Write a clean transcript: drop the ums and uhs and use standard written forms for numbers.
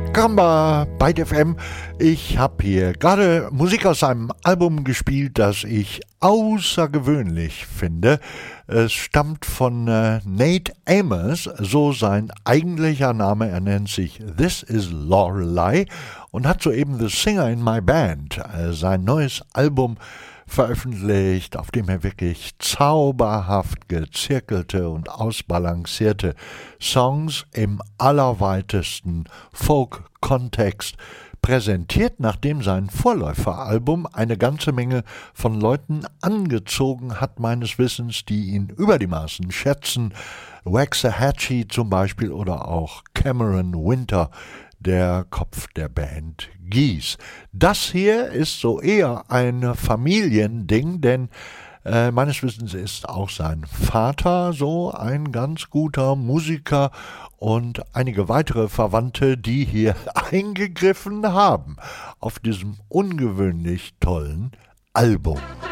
Caramba, Byte FM. Ich habe hier gerade Musik aus einem Album gespielt, das ich außergewöhnlich finde. Es stammt von Nate Amos, so sein eigentlicher Name. Er nennt sich This Is Lorelei und hat soeben The Singer in My Band, sein neues Album veröffentlicht, auf dem er wirklich zauberhaft gezirkelte und ausbalancierte Songs im allerweitesten Folk-Kontext präsentiert, nachdem sein Vorläuferalbum eine ganze Menge von Leuten angezogen hat, meines Wissens, die ihn über die Maßen schätzen. Waxahachie zum Beispiel oder auch Cameron Winter, der Kopf der Band Geese. Das hier ist so eher ein Familiending, denn meines Wissens ist auch sein Vater so ein ganz guter Musiker und einige weitere Verwandte, die hier eingegriffen haben auf diesem ungewöhnlich tollen Album.